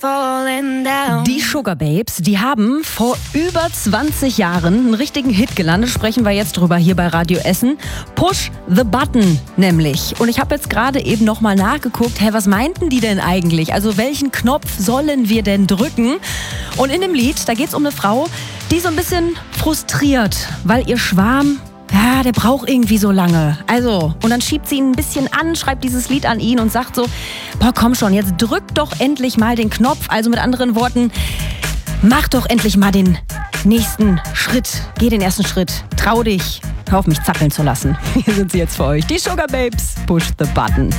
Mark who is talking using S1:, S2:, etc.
S1: Die Sugar Babes, die haben vor über 20 Jahren einen richtigen Hit gelandet. Sprechen wir jetzt drüber hier bei Radio Essen. Push the Button nämlich. Und ich habe jetzt gerade eben nochmal nachgeguckt, was meinten die denn eigentlich? Also welchen Knopf sollen wir denn drücken? Und in dem Lied, da geht es um eine Frau, die so ein bisschen frustriert, weil ihr Schwarm... Ja, der braucht irgendwie so lange. Also, und dann schiebt sie ihn ein bisschen an, schreibt dieses Lied an ihn und sagt so, boah, komm schon, jetzt drück doch endlich mal den Knopf. Also mit anderen Worten, mach doch endlich mal den nächsten Schritt. Geh den ersten Schritt. Trau dich. Hör auf, mich zackeln zu lassen. Hier sind sie jetzt für euch. Die Sugar Babes. Push the Button.